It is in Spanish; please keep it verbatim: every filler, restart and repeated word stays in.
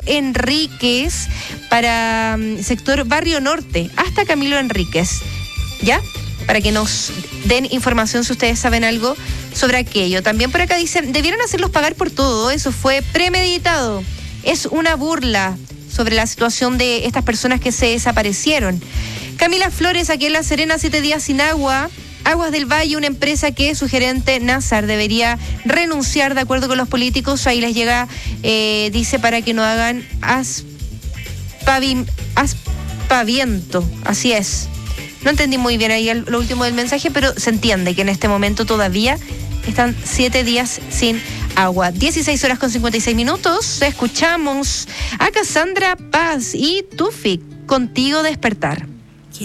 Enríquez para um, sector Barrio Norte, hasta Camilo Enríquez, ¿ya? Para que nos den información si ustedes saben algo sobre aquello. También por acá dicen, debieron hacerlos pagar por todo, eso fue premeditado. Es una burla sobre la situación de estas personas que se desaparecieron. Camila Flores, aquí en La Serena, siete días sin agua. Aguas del Valle, una empresa que su gerente Nazar debería renunciar de acuerdo con los políticos. Ahí les llega, eh, dice, para que no hagan aspavi, aspaviento. Así es. No entendí muy bien ahí el, lo último del mensaje, pero se entiende que en este momento todavía están siete días sin agua. dieciséis horas con cincuenta y seis minutos. Escuchamos a Cassandra Paz y Tufi, Contigo Despertar.